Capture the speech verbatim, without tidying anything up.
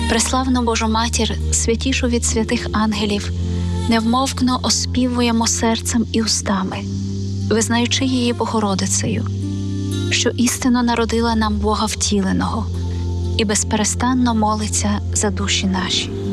Преславну Божу Матір, святішу від святих ангелів, невмовкно оспівуємо серцем і устами, визнаючи її Богородицею, що істинно народила нам Бога втіленого і безперестанно молиться за душі наші.